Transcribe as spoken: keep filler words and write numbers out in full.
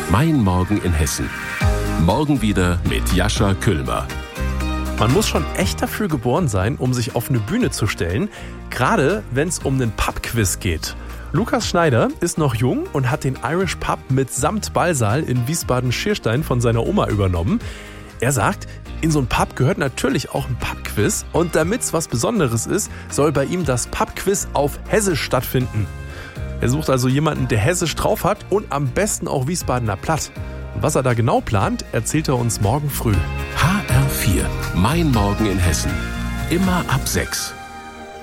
Mein Morgen in Hessen. Morgen wieder mit Jascha Küllmer. Man muss schon echt dafür geboren sein, um sich auf eine Bühne zu stellen, gerade wenn es um einen Pub-Quiz geht. Lukas Schneider ist noch jung und hat den Irish Pub mitsamt Ballsaal in Wiesbaden-Schierstein von seiner Oma übernommen. Er sagt, in so ein Pub gehört natürlich auch ein Pub-Quiz und damit es was Besonderes ist, soll bei ihm das Pub-Quiz auf Hessisch stattfinden. Er sucht also jemanden, der Hessisch drauf hat und am besten auch Wiesbadener Platt. Und was er da genau plant, erzählt er uns morgen früh. H R vier. Mein Morgen in Hessen. Immer ab sechs.